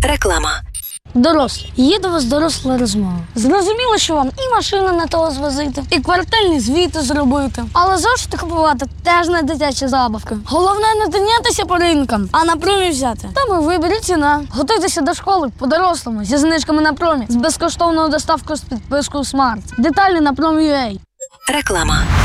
Реклама. Дорослі, є до вас доросла розмова. Зрозуміло, що вам і машину не того звозити, і квартальні звіти зробити. Але завжди купувати теж не дитячі забавки. Головне не тинятися по ринкам, а на промі взяти. Там і вибір, і ціна. Готуйтеся до школи по-дорослому, зі знижками на промі, з безкоштовною доставкою з підпискою Smart. Деталі на Prom.ua. Реклама.